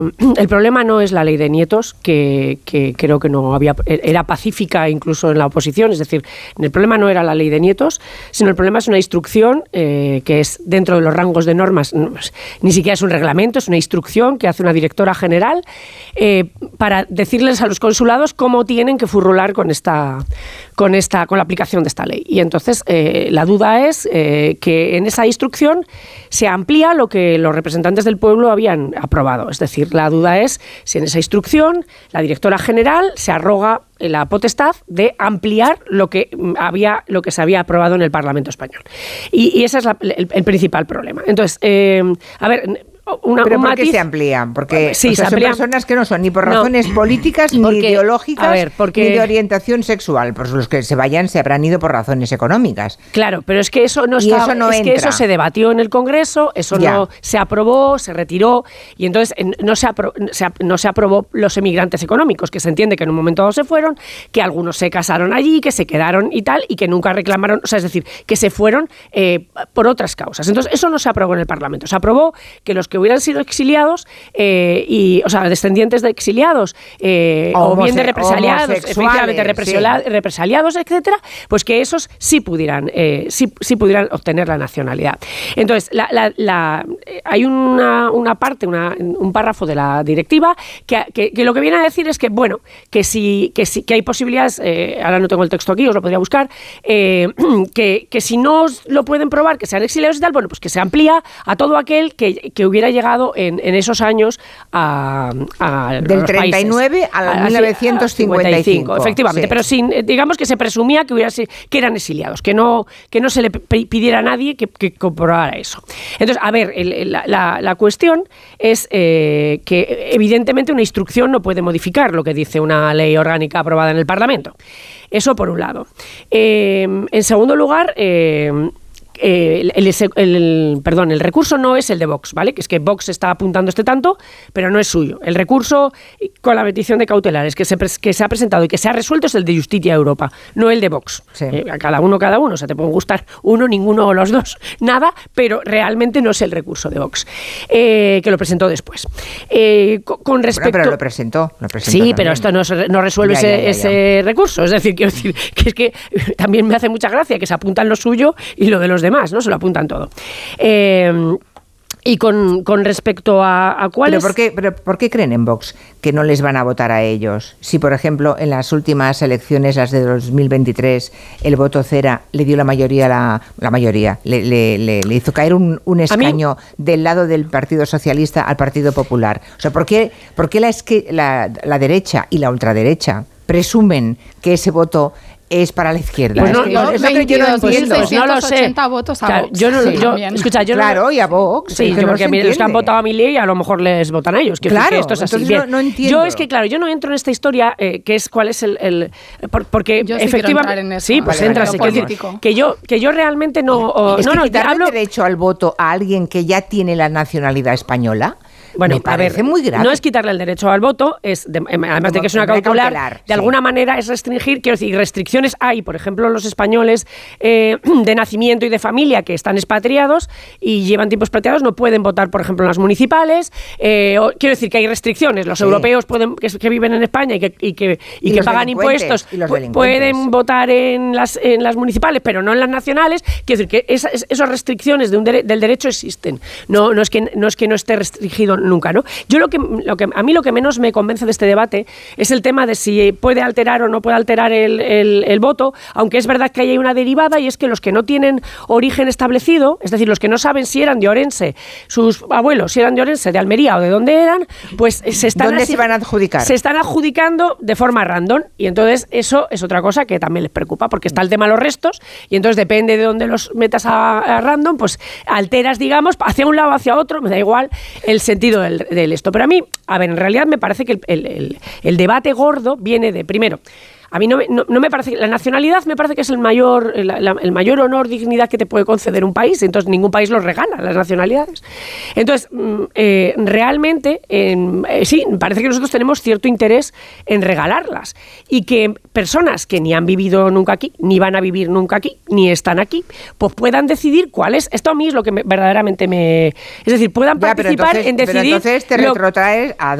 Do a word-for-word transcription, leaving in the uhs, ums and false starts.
el problema no es la ley de nietos, que, que creo que no había, era pacífica incluso en la oposición, es decir, el problema no era la ley de nietos, sino el problema es una instrucción eh, que es dentro de los rangos de normas, no, ni siquiera es un reglamento, es una instrucción que hace una directora general eh, para decirles a los consulados cómo tienen que furrular con esta, con esta, con la aplicación de esta ley. Y entonces eh, la duda es eh, que en esa instrucción se amplía lo que los representantes del pueblo habían aprobado, es decir, la duda es si en esa instrucción la directora general se arroga la potestad de ampliar lo que había, lo que se había aprobado en el Parlamento español. Y, y ese es la, el, el principal problema. Entonces, eh, a ver... Una, ¿Pero un por matiz, qué se amplían? Porque sí, o sea, se son amplían. personas que no son ni por razones no, políticas, ni porque, ideológicas, a ver, porque, ni de orientación sexual. Pues los que se vayan se habrán ido por razones económicas. Claro, pero es que eso no, y está, eso no es entra. que eso se debatió en el Congreso, eso ya. no se aprobó, se retiró, y entonces no se, aprobó, se, no se aprobó los emigrantes económicos, que se entiende que en un momento dado se fueron, que algunos se casaron allí, que se quedaron y tal, y que nunca reclamaron, o sea, es decir, que se fueron eh, por otras causas. Entonces, eso no se aprobó en el Parlamento. Se aprobó que los que hubieran sido exiliados, eh, y, o sea, descendientes de exiliados, eh, o bien de represaliados, efectivamente, represaliados, sí. represaliados, etcétera, pues que esos sí pudieran, eh, sí, sí pudieran obtener la nacionalidad. Entonces, la, la, la, hay una, una parte, una, un párrafo de la directiva que, que, que lo que viene a decir es que, bueno, que si, que, si, que hay posibilidades, eh, ahora no tengo el texto aquí, os lo podría buscar, eh, que, que si no lo pueden probar, que sean exiliados y tal, bueno, pues que se amplía a todo aquel que, que hubiera llegado en, en esos años a, a del los treinta y nueve países, a, a mil novecientos cincuenta y cinco, efectivamente, sí. Pero sin, digamos que se presumía que hubiera que eran exiliados, que no que no se le pidiera a nadie que, que comprobara eso. Entonces, a ver, el, la, la, la cuestión es eh, que evidentemente una instrucción no puede modificar lo que dice una ley orgánica aprobada en el Parlamento. Eso por un lado. Eh, en segundo lugar, eh, Eh, el, el, el, perdón, el recurso no es el de Vox, ¿vale? Que es que Vox está apuntando este tanto, pero no es suyo. El recurso con la petición de cautelares que se, que se ha presentado y que se ha resuelto es el de Justicia Europa, no el de Vox. Sí. Eh, a cada uno, cada uno. O sea, te puede gustar uno, ninguno o los dos, nada, pero realmente no es el recurso de Vox, eh, que lo presentó después. Eh, con, con respecto... Bueno, pero lo presentó. Lo presentó sí, también. pero esto no, no resuelve ya, ya, ya, ese, ya. ese recurso. Es decir, quiero decir que es que también me hace mucha gracia que se apuntan lo suyo y lo de los demás, ¿no? Se lo apuntan todo. Eh, y con, con respecto a, a cuáles... ¿Pero por qué, pero ¿por qué creen en Vox que no les van a votar a ellos? Si, por ejemplo, en las últimas elecciones, las de dos mil veintitrés, el voto cera le dio la mayoría, la, la mayoría, le, le, le, le hizo caer un, un escaño del lado del Partido Socialista al Partido Popular. O sea, ¿por qué, por qué la, es que la, la derecha y la ultraderecha presumen que ese voto es para la izquierda? Pues no, es que no, yo, es que yo no entiendo. Pues no lo sé. Votos a claro, Vox. yo no, Sí, yo, escucha, yo claro, no, y a Vox. Sí, es que yo no porque mire, los que han votado a Milei a lo mejor les votan a ellos. Que claro, que esto es así. entonces no, no entiendo. Yo es que, claro, yo no entro en esta historia, eh, que es cuál es el... el por, porque yo sí efectivamente... en eso. Sí, pues vale, entras. vale, Que, decir, que, yo, que yo realmente no... Oh, es no, que no, quitarle hablo... el derecho al voto a alguien que ya tiene la nacionalidad española... Bueno, me parece a ver, muy grave. No es quitarle el derecho al voto, es de, además Como de que es una cautelar, cautelar, de sí. alguna manera es restringir, quiero decir, restricciones hay, por ejemplo, los españoles eh, de nacimiento y de familia que están expatriados y llevan tiempo expatriados no pueden votar, por ejemplo, en las municipales, eh, o, quiero decir que hay restricciones, los sí. europeos pueden que, que viven en España y que, y que, y y que pagan impuestos pu- pueden votar en las, en las municipales, pero no en las nacionales, quiero decir que esa, esas restricciones de un dere- del derecho existen, no, no, es que, no es que no esté restringido nunca, ¿no? Yo Lo que, lo que, a mí lo que menos me convence de este debate es el tema de si puede alterar o no puede alterar el, el, el voto, aunque es verdad que hay una derivada y es que los que no tienen origen establecido, es decir, los que no saben si eran de Orense, sus abuelos, si eran de Orense, de Almería o de dónde eran, pues se están... ¿Dónde así, se van a adjudicar? Se están adjudicando de forma random y entonces eso es otra cosa que también les preocupa porque está el tema de los restos y entonces depende de dónde los metas a, a random, pues alteras, digamos, hacia un lado o hacia otro, me da igual el sentido del, del esto. Pero a mí, a ver, en realidad me parece que el, el, el, el debate gordo viene de, primero, A mí no me, no, no me parece, la nacionalidad me parece que es el mayor, la, la, el mayor honor, dignidad que te puede conceder un país, entonces ningún país los regala, las nacionalidades. Entonces, eh, realmente, eh, sí, parece que nosotros tenemos cierto interés en regalarlas y que personas que ni han vivido nunca aquí, ni van a vivir nunca aquí, ni están aquí, pues puedan decidir cuál es, esto a mí es lo que me, verdaderamente me... Es decir, puedan ya, participar entonces, en decidir... Pero entonces te lo, retrotraes a